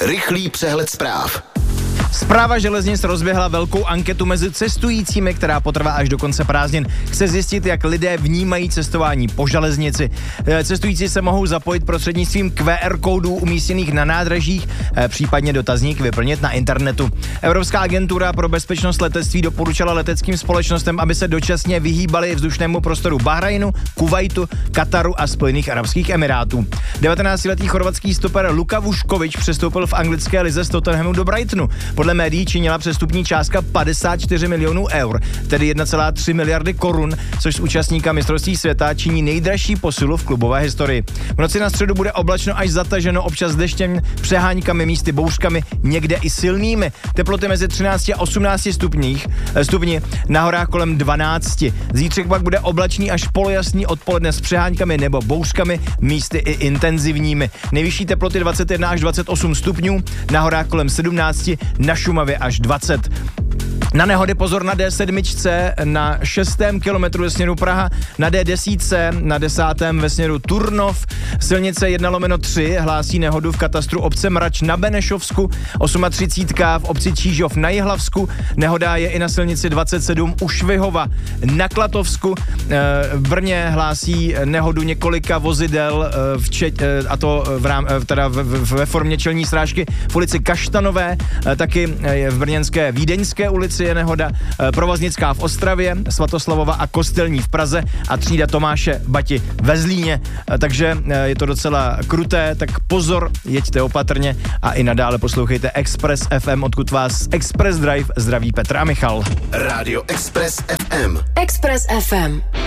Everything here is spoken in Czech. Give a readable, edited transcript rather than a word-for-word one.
Rychlý přehled zpráv. Správa železnic rozběhla velkou anketu mezi cestujícími, která potrvá až do konce prázdnin. Chce zjistit, jak lidé vnímají cestování po železnici. Cestující se mohou zapojit prostřednictvím QR kódů umístěných na nádražích, případně dotazník vyplnit na internetu. Evropská agentura pro bezpečnost letectví doporučila leteckým společnostem, aby se dočasně vyhýbali vzdušnému prostoru Bahrajnu, Kuvajtu, Kataru a Spojených arabských emirátů. 19letý chorvatský stoper Luka Vuškovič přestoupil v anglické lize z Tottenhamu do Brightonu. Podle médií činila přestupní částka 54 milionů eur, tedy 1,3 miliardy korun, což z účastníka mistrovství světa činí nejdražší posilu v klubové historii. V noci na středu bude oblačno až zataženo, občas deštěm, přeháňkami, místy bouřkami, někde i silnými. Teploty mezi 13 a 18 stupni, na horách kolem 12. Zítřek pak bude oblačný až polojasný, odpoledne s přeháňkami nebo bouřkami, místy i intenzivními. Nejvyšší teploty 21 až 28 stupňů, na horách kolem 17, na Šumavě až 20. Na nehody pozor na D7 na 6. kilometru ve směru Praha, na D10 na 10. ve směru Turnov, silnice 1/3 hlásí nehodu v katastru obce Mrač na Benešovsku, 38 v obci Čížov na Jihlavsku, nehoda je i na silnici 27 u Švihova na Klatovsku, v Brně hlásí nehodu několika vozidel, a to ve formě čelní srážky v ulici Kaštanové, taky v brněnské Vídeňské ulici je nehoda, Provoznická v Ostravě, Svatoslavova a Kostelní v Praze a třída Tomáše Bati ve Zlíně. Takže je to docela kruté, tak pozor, jeďte opatrně a i nadále poslouchejte Express FM, odkud vás Express Drive zdraví Petr a Michal. Rádio Express FM. Express FM.